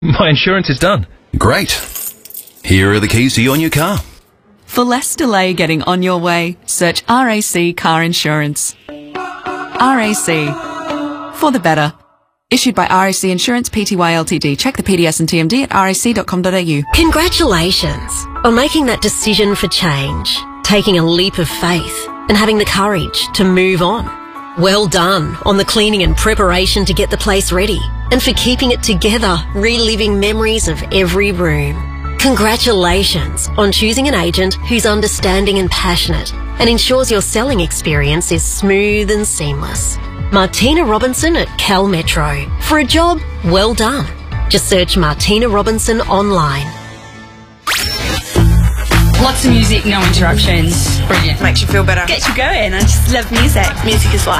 My insurance is done. Great. Here are the keys to your new car. For less delay getting on your way, search RAC Car Insurance. RAC. For the better. Issued by RAC Insurance Pty Ltd. Check the PDS and TMD at rac.com.au. Congratulations on making that decision for change, taking a leap of faith and having the courage to move on. Well done on the cleaning and preparation to get the place ready and for keeping it together, reliving memories of every room. Congratulations on choosing an agent who's understanding and passionate and ensures your selling experience is smooth and seamless. Martina Robinson at Cal Metro. For a job, well done. Just search Martina Robinson online. Lots of music, no interruptions. Brilliant. Makes you feel better. Gets you going. I just love music. Music is life.